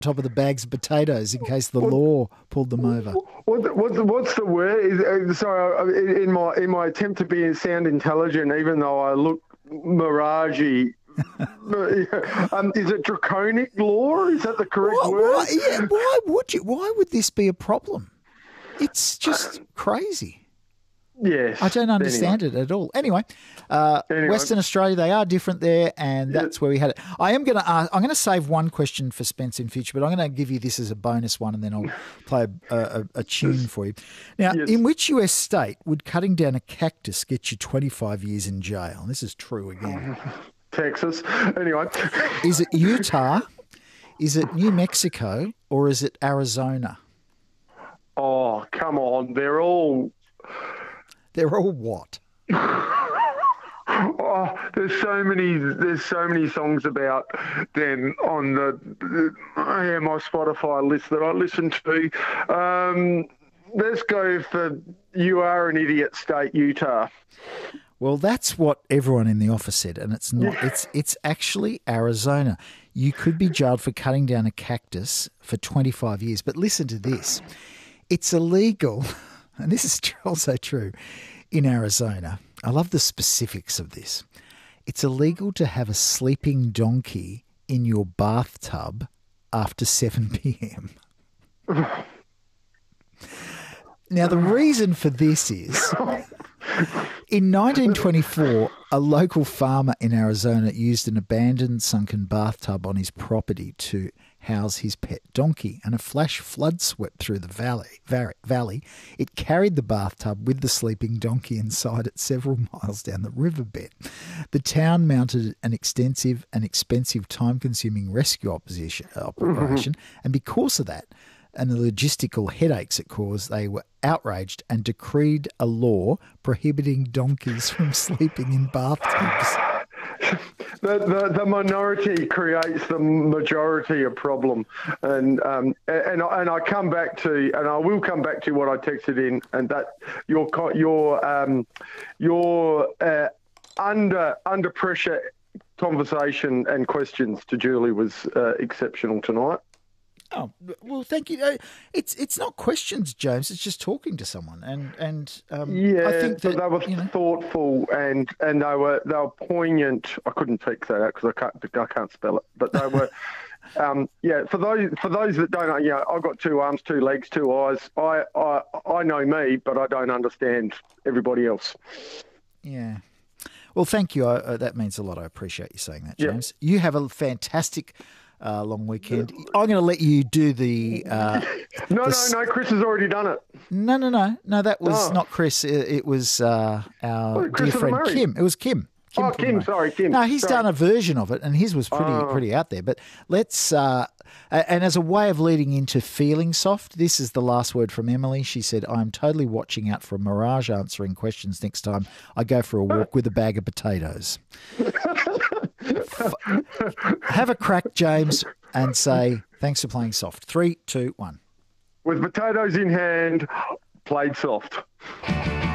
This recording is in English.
top of the bags of potatoes in case the law pulled them over. What's the word? Sorry, in my attempt to sound intelligent, even though I look miragey. Is it draconic law? Is that the correct word? Why would this be a problem? It's just crazy. Yes. I don't understand it at all. Anyway, Western Australia, they are different there, and that's where we had it. I'm going to save one question for Spence in future, but I'm going to give you this as a bonus one, and then I'll play a tune for you. Now, in which US state would cutting down a cactus get you 25 years in jail? And this is true again. Texas. Anyway. Is it Utah? Is it New Mexico? Or is it Arizona? Oh, come on. They're all what? Oh, there's so many songs about them on my Spotify list that I listen to. Let's go for You Are an Idiot State, Utah. Well, that's what everyone in the office said, and it's not. It's actually Arizona. You could be jailed for cutting down a cactus for 25 years. But listen to this. It's illegal, and this is also true, in Arizona. I love the specifics of this. It's illegal to have a sleeping donkey in your bathtub after 7 p.m. Now, the reason for this is, in 1924, a local farmer in Arizona used an abandoned sunken bathtub on his property to house his pet donkey, and a flash flood swept through the valley. It carried the bathtub with the sleeping donkey inside it several miles down the riverbed. The town mounted an extensive and expensive time-consuming rescue operation, and because of that, and the logistical headaches it caused, they were outraged and decreed a law prohibiting donkeys from sleeping in bathtubs. The minority creates the majority of problem, and I come back to, and I will come back to what I texted in, and that your under pressure conversation and questions to Julie was exceptional tonight. Oh, well, thank you. It's not questions, James. It's just talking to someone, and I think that they were thoughtful and they were poignant. I couldn't fix that out because I can't spell it, but they were. For those that don't know, I've got 2 arms, 2 legs, 2 eyes. I know me, but I don't understand everybody else. Yeah. Well, thank you. That means a lot. I appreciate you saying that, James. You have a fantastic long weekend. I'm going to let you do the... No, Chris has already done it. No, that was not Chris. It was our dear friend Kim. It was Kim. Kim. No, he's done a version of it, and his was pretty out there. But let's... and as a way of leading into feeling soft, this is the last word from Emily. She said, I'm totally watching out for a mirage answering questions next time I go for a walk with a bag of potatoes. Have a crack, James, and say thanks for playing soft. 3, 2, 1. With potatoes in hand, played soft.